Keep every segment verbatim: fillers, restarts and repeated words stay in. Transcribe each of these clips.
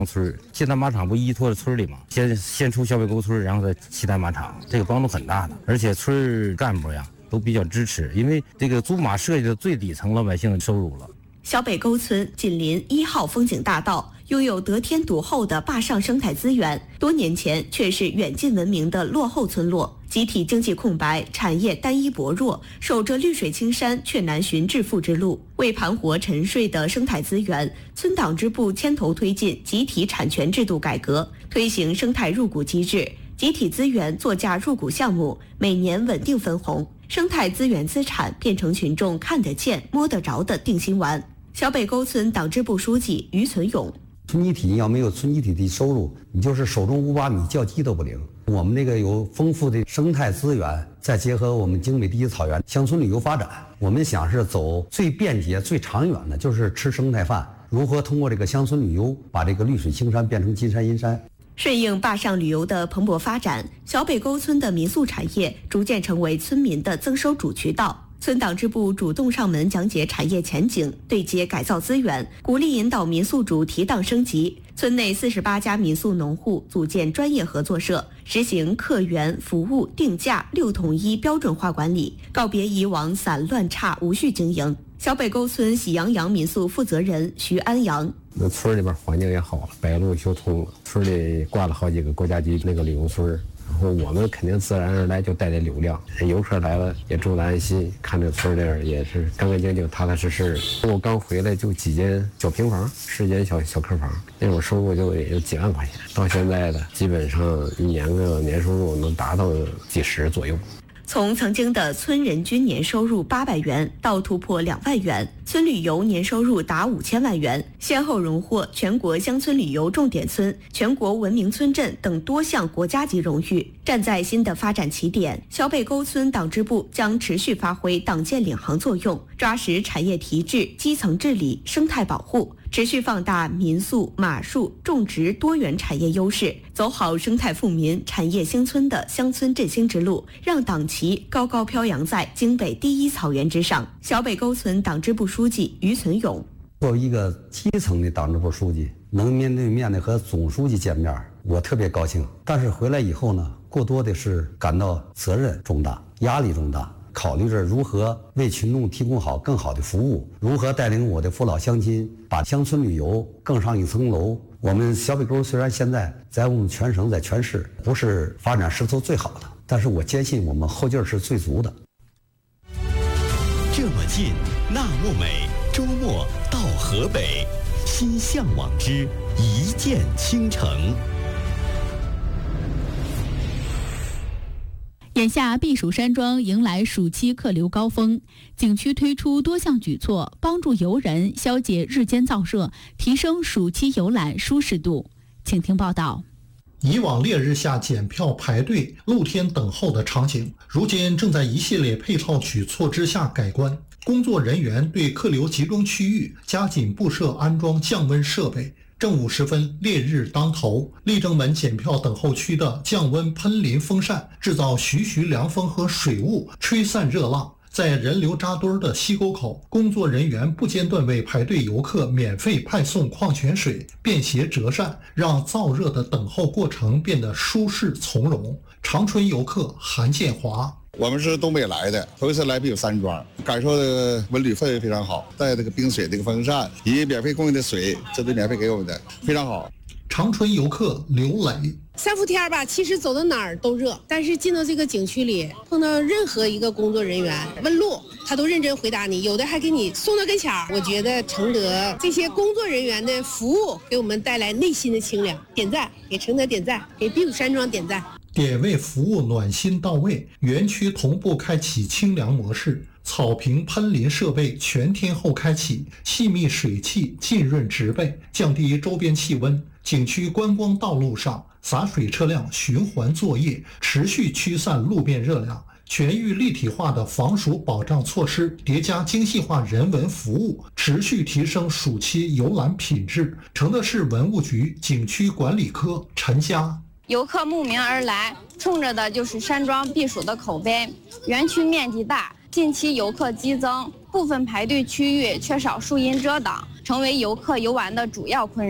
村西单马场不依托着村里吗？先先出小北沟村，然后再西单马场，这个帮助很大的。而且村干部呀都比较支持，因为这个租马涉及到最底层老百姓的收入了。 小北沟村紧邻一号风景大道，拥有得天独厚的坝上生态资源，多年前却是远近闻名的落后村落，集体经济空白，产业单一薄弱，守着绿水青山却难寻致富之路。为盘活沉睡的生态资源，村党支部牵头推进集体产权制度改革，推行生态入股机制，集体资源作价入股项目每年稳定分红，生态资源资产变成群众看得见摸得着的定心丸。小北沟村党支部书记于存勇： 村集体要没有村集体的收入，你就是手中无把米，叫鸡都不灵。我们这个有丰富的生态资源，再结合我们精美第一草原乡村旅游发展，我们想是走最便捷、最长远的，就是吃生态饭。如何通过这个乡村旅游，把这个绿水青山变成金山银山？ 顺应坝上旅游的蓬勃发展，小北沟村的民宿产业逐渐成为村民的增收主渠道。村党支部主动上门讲解产业前景，对接改造资源，鼓励引导民宿主提档升级。村内四十八家民宿农户组建专业合作社，实行客源、服务、定价六统一标准化管理，告别以往散乱差无序经营。小北沟村喜羊羊民宿负责人徐安阳： 那村里边环境也好了，白路修通了，村里挂了好几个国家级那个旅游村。然后我们肯定自然而然就带来流量，游客来了也住得安心，看这村里也是干干净净、踏踏实实。我刚回来就几间小平房，十间小小客房，那会儿收入就也就几万块钱，到现在的基本上一年个年收入能达到几十左右。 从曾经的村人均年收入八百元到突破两万元，村旅游年收入达五千万元，先后荣获全国乡村旅游重点村、全国文明村镇等多项国家级荣誉。站在新的发展起点，小北沟村党支部将持续发挥党建领航作用，抓实产业提质、基层治理、生态保护，持续放大民宿、马术、种植多元产业优势，走好生态富民、产业兴村的乡村振兴之路，让党旗高高飘扬在京北第一草原之上。小北沟村党支部书记于存勇： 作为一个基层的党支部书记，能面对面的和总书记见面，我特别高兴。但是回来以后呢，过多的是感到责任重大、压力重大，考虑着如何为群众提供好更好的服务，如何带领我的父老乡亲把乡村旅游更上一层楼。我们小北沟虽然现在在我们全省、在全市不是发展势头最好的，但是我坚信我们后劲儿是最足的。 这么近，那么美，周末到河北，心向往之一见倾城。 眼下避暑山庄迎来暑期客流高峰，景区推出多项举措，帮助游人消解日间燥热，提升暑期游览舒适度。请听报道。 以往烈日下检票排队、露天等候的场景，如今正在一系列配套举措之下改观。工作人员对客流集中区域加紧布设安装降温设备。正午时分，烈日当头，立正门检票等候区的降温喷淋风扇制造徐徐凉风和水雾，吹散热浪。在人流扎堆的溪沟口，工作人员不间断为排队游客免费派送矿泉水，便携折扇，让燥热的等候过程变得舒适从容。长春游客韩建华： 我们是东北来的，头一次来避暑山庄，感受的文旅氛围非常好，带这个冰水这个风扇以及免费供应的水，这都免费给我们的，非常好。 长春游客刘磊： 三伏天吧，其实走到哪儿都热，但是进到这个景区里，碰到任何一个工作人员问路，他都认真回答你，有的还给你送到跟前儿。我觉得承德这些工作人员的服务给我们带来内心的清凉，点赞，给承德点赞，给避暑山庄点赞。 点位服务暖心到位，园区同步开启清凉模式，草坪喷淋设备全天候开启，细密水汽浸润植被，降低周边气温。景区观光道路上，洒水车辆循环作业，持续驱散路面热量。全域立体化的防暑保障措施叠加精细化人文服务，持续提升暑期游览品质。承德市文物局景区管理科陈佳： 游客慕名而来，冲着的就是山庄避暑的口碑。园区面积大，近期游客激增，部分排队区域缺少树荫遮挡，成为游客游玩的主要困扰。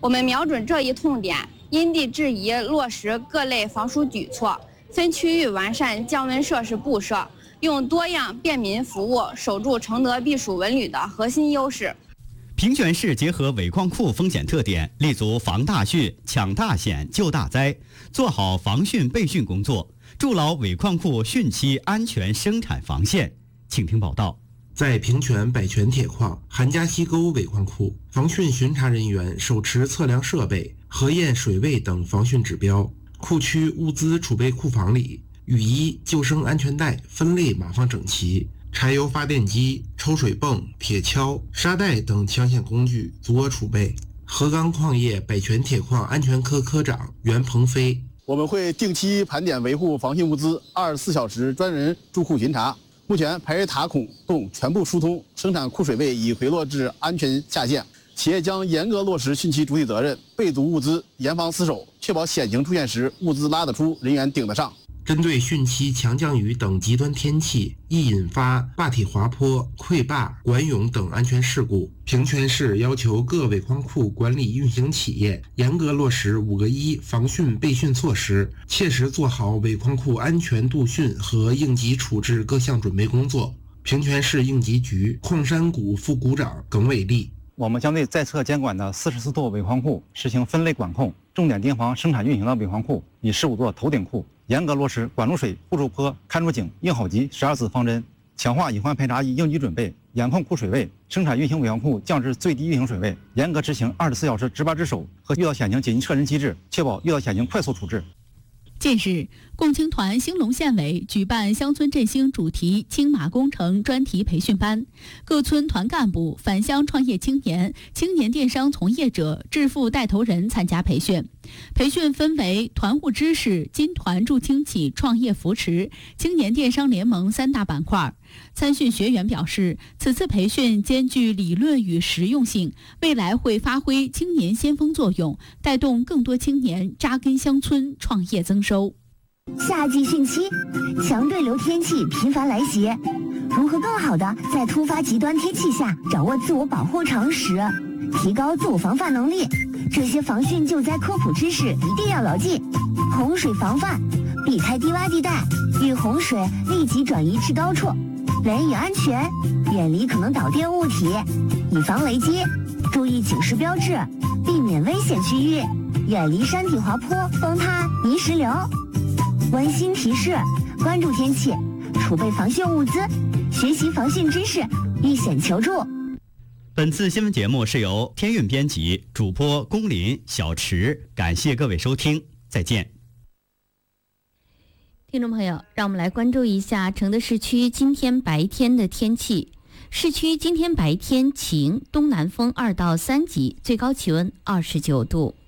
我们瞄准这一痛点，因地制宜落实各类防暑举措，分区域完善降温设施布设，用多样便民服务守住承德避暑文旅的核心优势。 平泉市结合尾矿库风险特点，立足防大汛、抢大险、救大灾，做好防汛备汛工作，筑牢尾矿库汛期安全生产防线。请听报道。 在平泉百泉铁矿韩家溪沟尾矿库，防汛巡查人员手持测量设备，核验水位等防汛指标。库区物资储备库房里，雨衣、救生安全带分类码放整齐，柴油发电机、抽水泵、铁锹、沙袋等抢险工具足额储备。河钢矿业百泉铁矿安全科科长袁鹏飞： 我们会定期盘点维护防汛物资，二十四小时专人驻库巡查。目前排水塔孔洞全部疏通，生产库水位已回落至安全下限。企业将严格落实汛期主体责任，备足物资，严防死守，确保险情出现时物资拉得出，人员顶得上。 针对汛期强降雨等极端天气易引发坝体滑坡、溃坝、管涌等安全事故，平泉市要求各尾矿库管理运行企业严格落实五个一防汛备汛措施，切实做好尾矿库安全度汛和应急处置各项准备工作。平泉市应急局矿山股副股长耿伟立： 我们将对在册监管的四十四座尾矿库实行分类管控，重点盯防生产运行的尾矿库以十五座头顶库，严格落实管住水、护住坡、看住井、应好急十二字方针，强化隐患排查与应急准备，严控库水位，生产运行尾矿库降至最低运行水位，严格执行二十四小时值班值守和遇到险情紧急撤人机制，确保遇到险情快速处置。 近日，共青团兴隆县委举办乡村振兴主题青马工程专题培训班，各村团干部、返乡创业青年、青年电商从业者、致富带头人参加培训。培训分为团务知识、金团助轻企创业扶持、青年电商联盟三大板块。参训学员表示，此次培训兼具理论与实用性，未来会发挥青年先锋作用，带动更多青年扎根乡村，创业增收。 夏季汛期，强对流天气频繁来袭，如何更好的在突发极端天气下掌握自我保护常识，提高自我防范能力？这些防汛救灾科普知识一定要牢记。洪水防范，避开低洼地带，遇洪水立即转移至高处，人已安全，远离可能导电物体，以防雷击，注意警示标志，避免危险区域，远离山体滑坡、崩塌、泥石流。温馨提示：关注天气，储备防汛物资，学习防汛知识，遇险求助。 本次新闻节目是由天韵编辑，主播龚林、小池，感谢各位收听，再见。 听众朋友，让我们来关注一下承德市区今天白天的天气。市区今天白天晴，东南风二到三级，最高气温二十九度。